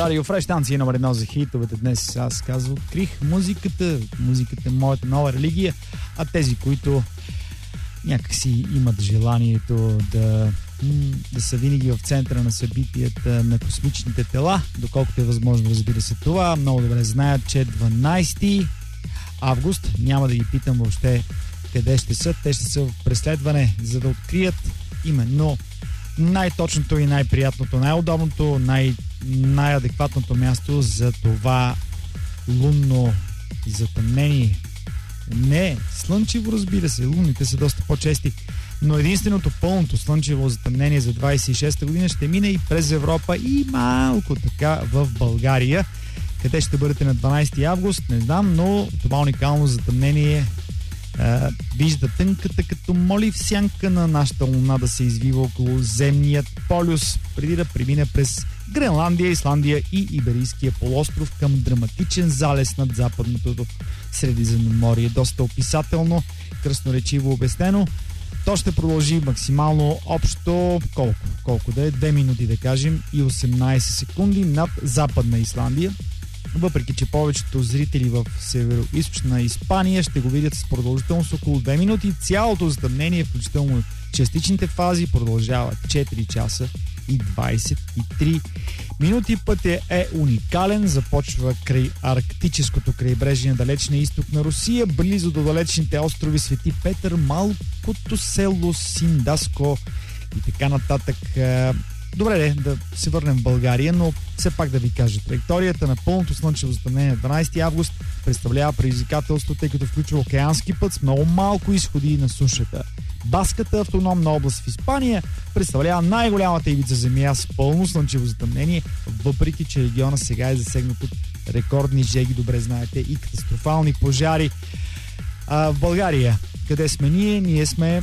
Радио Фреш, станция номер 1 за хитовете. Днес аз казвам, открих музиката. Музиката е моята нова религия, а тези, които някакси имат желанието да са винаги в центъра на събитията на космичните тела, доколкото е възможно, разбира се това, много добре знаят, че 12 август, няма да ги питам въобще къде ще са, те ще са в преследване, за да открият именно най-точното и най-приятното, най-удобното, най-адекватното място за това лунно затъмнение. Не, слънчево, разбира се, лунните са доста по-чести, но единственото пълното слънчево затъмнение за 26-та година ще мине и през Европа и малко така в България. Къде ще бъдете на 12 август, не знам, но това уникално затъмнение вижда тънката като молив сянка на нашата луна да се извива около земният полюс, преди да премине през Гренландия, Исландия и Иберийския полуостров към драматичен залез над западното Средиземноморие. Доста описателно, красноречиво обяснено. То ще продължи максимално общо колко да е, 2 минути да кажем и 18 секунди над Западна Исландия. Въпреки че повечето зрители в северо-източна Испания ще го видят с продължителност около 2 минути, цялото затъмнение, включително частичните фази, продължава 4 часа и 23 минути. Пътят е уникален, започва край арктическото крайбрежие на далечния изток на Русия, близо до далечните острови Свети Петър, малкото село Синдаско и така нататък. Добре, да се върнем в България, но все пак да ви кажа, траекторията на пълното слънчево затъмнение на 12 август представлява предизвикателство, тъй като включва океански път с много малко изходи на сушата. Баската, автономна област в Испания, представлява най-голямата ивица земя с пълно слънчево затъмнение, въпреки че региона сега е засегнат от рекордни жеги, добре знаете, и катастрофални пожари. В България, къде сме ние? Ние сме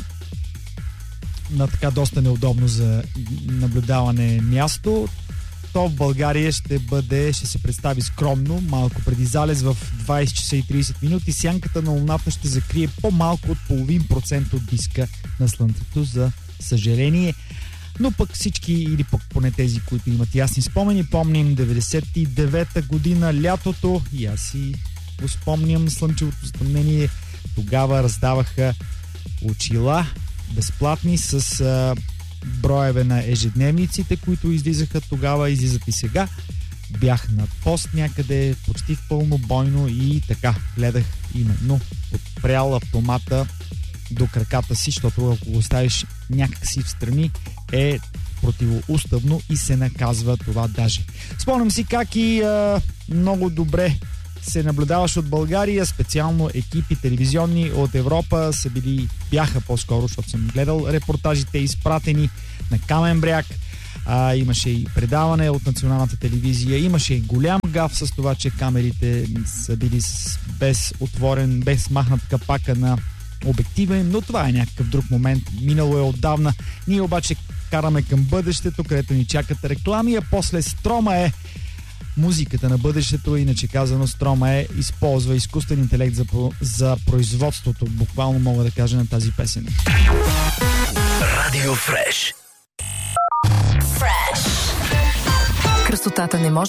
на така доста неудобно за наблюдаване място. То в България ще се представи скромно, малко преди залез в 20 часа и 30 минути. Сянката на луната ще закрие по-малко от 0,5% от диска на слънцето, за съжаление. Но пък всички, или пък поне тези, които имат ясни спомени, помним 99-та година, лятото, и аз си го спомням, слънчевото затъмнение. Тогава раздаваха очила безплатни с броеве на ежедневниците, които излизаха тогава, излизат и сега. Бях на пост някъде, почти в пълно бойно и така гледах именно отпрял автомата до краката си, защото ако го оставиш някакси в страни е противоуставно и се наказва това даже. Спомням си как и много добре се наблюдаваше от България, специално екипи телевизионни от Европа бяха по-скоро, защото съм гледал репортажите, изпратени на Камен бряг. Имаше и предаване от националната телевизия, имаше и голям гаф с това, че камерите са били без махнат капака на обектива им, но това е някакъв друг момент, минало е отдавна. Ние обаче караме към бъдещето, където ни чакат реклами, а после Строма е музиката на бъдещето, иначе казано Строма използва изкуствен интелект за производството, буквално мога да кажа, на тази песен. Радио Фреш. Красотата не може